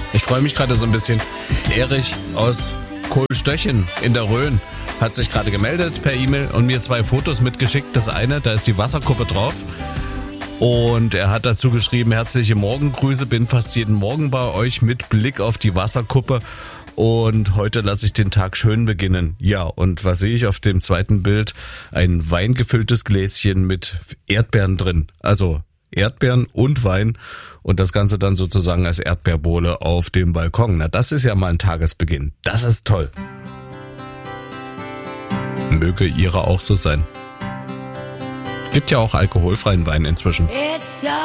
Ich freue mich gerade so ein bisschen. Erich aus Kohlstöchen in der Rhön hat sich gerade gemeldet per E-Mail und mir 2 Fotos mitgeschickt. Das eine, da ist die Wasserkuppe drauf. Und er hat dazu geschrieben, herzliche Morgengrüße, bin fast jeden Morgen bei euch mit Blick auf die Wasserkuppe. Und heute lasse ich den Tag schön beginnen. Ja, und was sehe ich auf dem zweiten Bild? Ein weingefülltes Gläschen mit Erdbeeren drin. Also Erdbeeren und Wein und das Ganze dann sozusagen als Erdbeerbowle auf dem Balkon. Na, das ist ja mal ein Tagesbeginn. Das ist toll. Möge Ihre auch so sein. Gibt ja auch alkoholfreien Wein inzwischen.